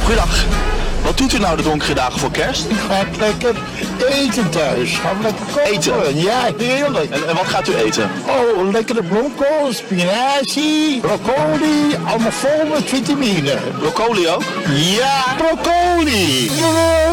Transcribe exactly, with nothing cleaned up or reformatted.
Goeiedag. Wat doet u nou de donkere dagen voor kerst? Ik ga lekker eten thuis. Gaan we lekker koken. Eten? Ja, heerlijk. En, en wat gaat u eten? Oh, lekkere bloemkool, spinazie, broccoli. Allemaal vol met vitamine. Broccoli ook? Ja, broccoli.